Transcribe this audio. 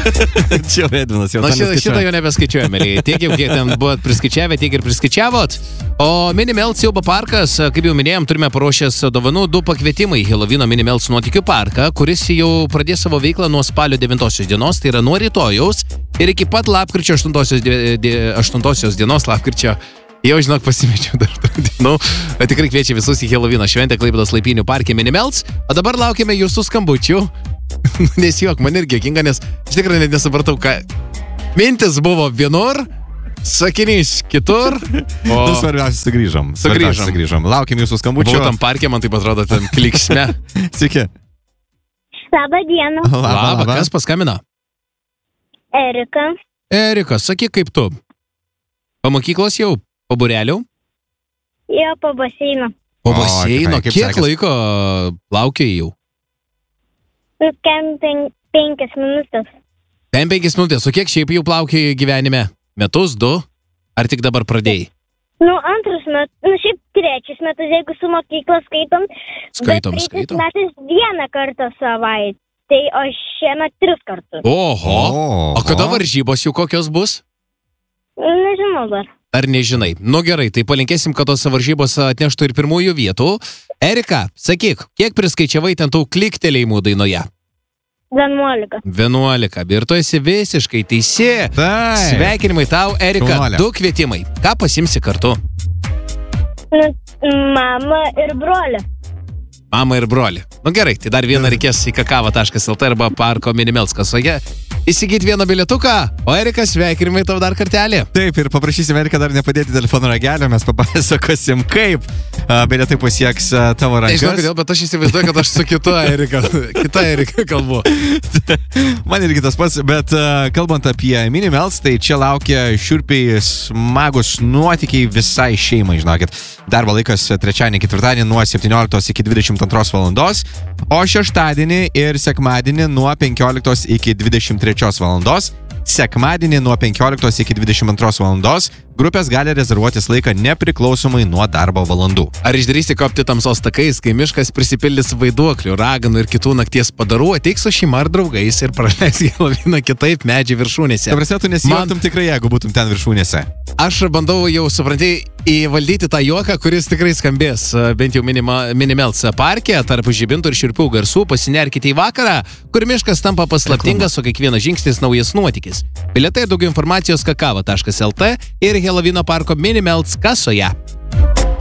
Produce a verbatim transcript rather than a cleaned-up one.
Čia Edvinas jau. Na, šitą, šitą jau nebeskaičiuojame. Tiek jau, kiek ten buvot priskaičiavę, tiek ir priskaičiavot. O Minimelts siaubo parkas, kaip jau minėjom, turime paruošęs dovanų du pakvietimai į Helovino Minimelts nuotykių parką, kuris jau pradės savo veiklą nuo spalio devintosios dienos, tai yra nuo rytojaus ir iki pat lapkričio aštuntosios, aštuntosios dienos lapkričio. Jau, žinok, pasimečiau dar dienų. Tikrai kviečia visus į Helovino šventę Klaipėdos Laipynių parke Minimelts. O dabar laukiame jūsų skambučių. Nesijok, man irgi jokinga, nes aš tikrai net nesupratau, ką mintis buvo vienur, sakinys kitur. O... Nu, svarbiausia, sugrįžom. Sugrįžom. sugrįžom. Laukiam jūsų skambučių. Buvau tam parke, man taip atrodo, tam kliksme. Sveiki. Labą dieną. Labą, labą. Kas paskambino? Erika. Erika, sakyk, kaip tu? Po mokyklos jau? Po burelių? Jo, po baseino. Po baseino? O, kaip Kiek sekės? laiko laukiai jau? Kem pen, penkias minutės. Pen penkias minutės. O kiek šiaip jau plaukiai gyvenime? Metus, du? Ar tik dabar pradėjai? Nu, antrus metus, nu šiaip trečius metus, jeigu su mokykla skaitom. Skaitom, bet skaitom. Bet metais vieną kartą savaitę. Tai o šiemet tris kartus. Oho. Oho. O kada varžybos jau kokios bus? Nežinau dar. Ar nežinai? Nu gerai, tai palinkėsim, kad tos varžybos atneštų ir pirmųjų vietų. Erika, sakyk, kiek priskaičiavai ten tų kliktelėjimų dainoje? Vienuolika. vienuolika. Ir tu esi visiškai teisi. Taip. Sveikinimai tau, Erika. Šaunuolė. Du kvietimai. Ką pasimsi kartu? Nu, mama ir brolį. Mama ir broli. Nu gerai, tai dar vieną reikės į kakava taškas el t arba parko Minimelts kasoje įsigyti vieną bilietuką. O Erika, sveikinimai tau dar kartelį. Taip, ir paprašysim Eriką dar nepadėti telefono ragelio, mes papasakosim, kaip a, bilietai pasieks a, tavo rankas. Nežinau, kodėl, bet aš įsivaizduoju, kad aš su kita Erika, kita Erika kalbu. Man irgi tas pats, bet a, kalbant apie Minimelts, tai čia laukia šiurpiai smagus nuotykiai visai šeimai, žinokit. Darbo laikas trečiadienį, ketvirtadienį nuo septynioliktos iki dvidešimt antros valandos, o šeštadienį ir sekmadienį nuo penkioliktos iki dvidešimt trečios valandos. Sekmadienį nuo penkioliktos iki dvidešimt antros valandos grupės gali rezervuotis laiką nepriklausomai nuo darbo valandų. Ar išdrįsti kopti tamsos takais, kai miškas prisipildys vaiduoklių, raganų ir kitų nakties padarų, ateik su šeima ar draugais ir praleis Heloviną kitaip medžių viršūnėse. Ta prasme, tu nesijuoktum Man- tikrai, jeigu būtum ten viršūnėse. Aš bandau jau, suprantai, įvaldyti tą juoką, kuris tikrai skambės, bent jau minima, Minimelts parke, tarp žibintų ir šiurpių garsų, pasinerkite į vakarą, kur miškas tampa paslaptingas, o kiekvienas žingsnis naujas nuotykis. Bilietai ir daugiau informacijos kakava taškas el t ir Helovino parko Minimelts kasoje.